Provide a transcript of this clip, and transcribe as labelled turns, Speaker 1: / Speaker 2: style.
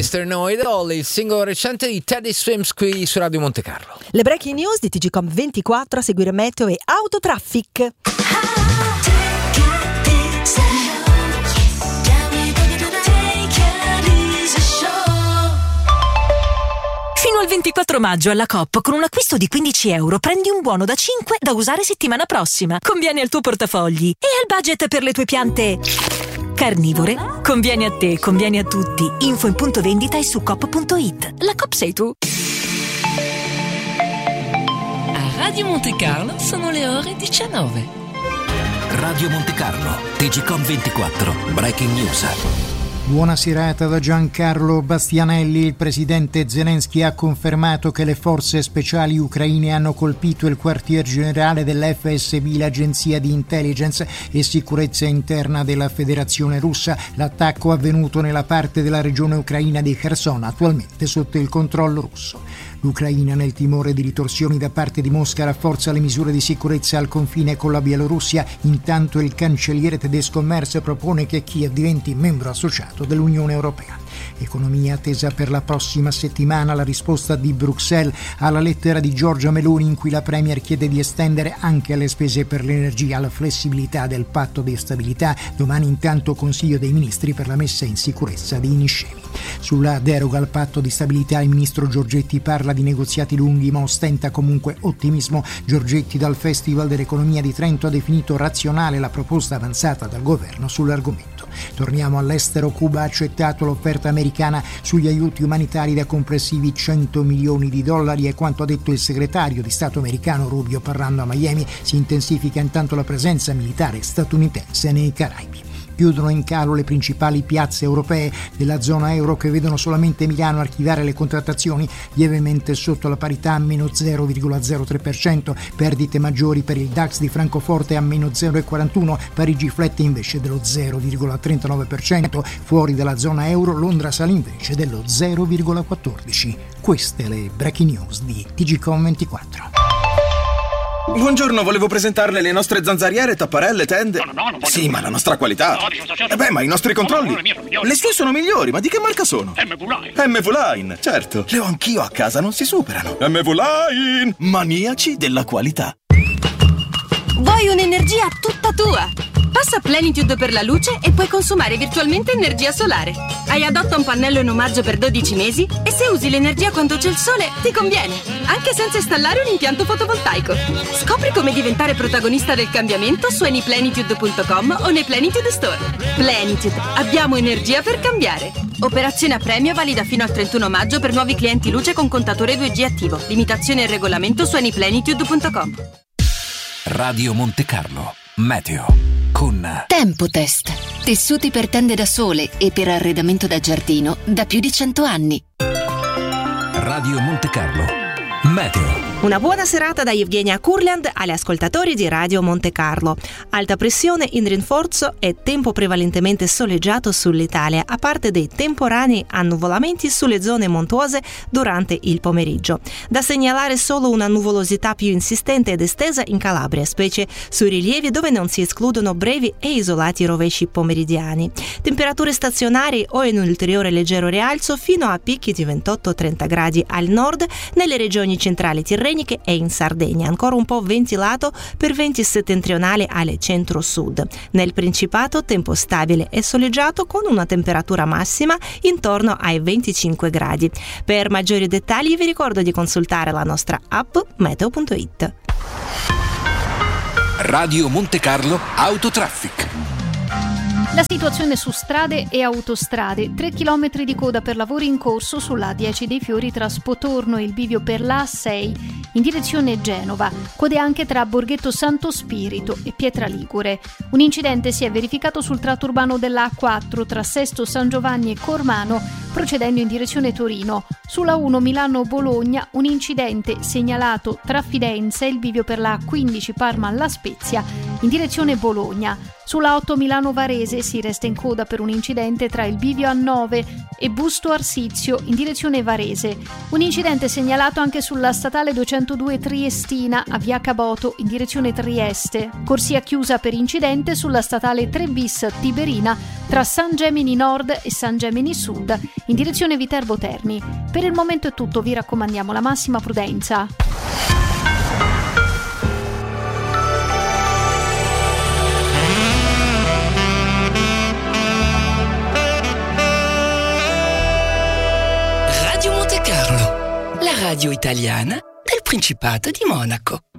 Speaker 1: Mr. Know It All, il singolo recente di Teddy Swims qui su Radio Monte Carlo.
Speaker 2: Le breaking news di TGcom 24, a seguire meteo e autotraffic.
Speaker 3: Fino al 24 maggio alla Coop, con un acquisto di €15 prendi un buono da 5 da usare settimana prossima. Conviene al tuo portafogli e al budget per le tue piante carnivore. Conviene a te, conviene a tutti. Info in punto vendita e su coop.it. La Coop sei tu.
Speaker 4: A Radio Monte Carlo sono le ore 19.
Speaker 5: Radio Monte Carlo, TGcom 24, Breaking News.
Speaker 6: Buona serata da Giancarlo Bastianelli. Il presidente Zelensky ha confermato che le forze speciali ucraine hanno colpito il quartier generale dell'FSB, l'agenzia di intelligence e sicurezza interna della Federazione Russa. L'attacco avvenuto nella parte della regione ucraina di Kherson, attualmente sotto il controllo russo. L'Ucraina, nel timore di ritorsioni da parte di Mosca, rafforza le misure di sicurezza al confine con la Bielorussia. Intanto il cancelliere tedesco Merz propone che Kiev diventi membro associato dell'Unione Europea. Economia attesa per la prossima settimana la risposta di Bruxelles alla lettera di Giorgia Meloni, in cui la Premier chiede di estendere anche alle spese per l'energia la flessibilità del patto di stabilità. Domani intanto Consiglio dei Ministri per la messa in sicurezza di Niscemi. Sulla deroga al patto di stabilità il ministro Giorgetti parla di negoziati lunghi, ma ostenta comunque ottimismo. Giorgetti dal Festival dell'Economia di Trento ha definito razionale la proposta avanzata dal governo sull'argomento. Torniamo all'estero. Cuba ha accettato l'offerta americana sugli aiuti umanitari da complessivi $100 milioni. È quanto ha detto il segretario di Stato americano Rubio parlando a Miami. Si intensifica intanto la presenza militare statunitense nei Caraibi. Chiudono in calo le principali piazze europee della zona euro, che vedono solamente Milano archiviare le contrattazioni lievemente sotto la parità, a meno 0,03%, perdite maggiori per il DAX di Francoforte a meno 0,41%, Parigi flette invece dello 0,39%, fuori dalla zona euro Londra sale invece dello 0,14%. Queste le breaking news di TGcom 24.
Speaker 7: Buongiorno, volevo presentarle le nostre zanzariere, tapparelle, tende.
Speaker 8: No, non voglio.
Speaker 7: Sì, ma la nostra qualità.
Speaker 8: No, disociazione.
Speaker 7: Ma i nostri controlli.
Speaker 8: No, le mie sono migliori.
Speaker 7: Le sue sono migliori, ma di che marca sono? MV-Line, certo. Le ho anch'io a casa, non si superano. MV-Line, maniaci della qualità.
Speaker 9: Vuoi un'energia tutta tua? Passa Plenitude per la luce e puoi consumare virtualmente energia solare. Hai Adotta un pannello in omaggio per 12 mesi e se usi l'energia quando c'è il sole ti conviene, anche senza installare un impianto fotovoltaico. Scopri come diventare protagonista del cambiamento su anyplenitude.com o nei Plenitude Store. Plenitude, abbiamo energia per cambiare. Operazione a premio valida fino al 31 maggio per nuovi clienti luce con contatore 2G attivo. Limitazione e regolamento su anyplenitude.com.
Speaker 5: Radio Monte Carlo, meteo con
Speaker 10: Tempotest, tessuti per tende da sole e per arredamento da giardino da più di 100 anni.
Speaker 5: Radio Monte Carlo, meteo.
Speaker 2: Una buona serata da Evgenia Kurland agli ascoltatori di Radio Monte Carlo. Alta pressione in rinforzo e tempo prevalentemente soleggiato sull'Italia, a parte dei temporanei annuvolamenti sulle zone montuose durante il pomeriggio. Da segnalare solo una nuvolosità più insistente ed estesa in Calabria, specie sui rilievi dove non si escludono brevi e isolati rovesci pomeridiani. Temperature stazionarie o in un ulteriore leggero rialzo fino a picchi di 28-30 gradi al nord nelle regioni centrali tirreniche e in Sardegna, ancora un po' ventilato per venti settentrionali alle centro-sud. Nel Principato tempo stabile e soleggiato con una temperatura massima intorno ai 25 gradi. Per maggiori dettagli vi ricordo di consultare la nostra app meteo.it.
Speaker 5: Radio Monte Carlo Autotraffic.
Speaker 11: La situazione su strade e autostrade: 3 chilometri di coda per lavori in corso sulla A10 dei Fiori tra Spotorno e il bivio per la A6 in direzione Genova, code anche tra Borghetto Santo Spirito e Pietra Ligure. Un incidente si è verificato sul tratto urbano della A4 tra Sesto San Giovanni e Cormano procedendo in direzione Torino. Sulla 1 Milano-Bologna un incidente segnalato tra Fidenza e il bivio per la A15 Parma-La Spezia in direzione Bologna. Sulla 8 Milano-Varese si resta in coda per un incidente tra il bivio A9 e Busto Arsizio in direzione Varese. Un incidente segnalato anche sulla statale 202 Triestina a via Caboto in direzione Trieste. Corsia chiusa per incidente sulla statale 3 bis Tiberina tra San Gemini Nord e San Gemini Sud in direzione Viterbo Terni. Per il momento è tutto, vi raccomandiamo la massima prudenza.
Speaker 4: Radio Monte Carlo, la radio italiana del Principato di Monaco.